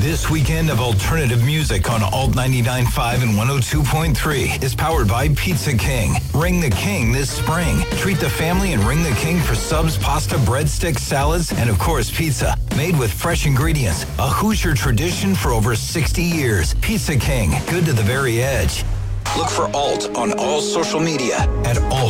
This weekend of alternative music on Alt 99.5 and 102.3 is powered by Pizza King. Ring the King this spring. Treat the family and ring the King for subs, pasta, breadsticks, salads, and of course pizza. Made with fresh ingredients. A Hoosier tradition for over 60 years. Pizza King, good to the very edge. Look for Alt on all social media at Alt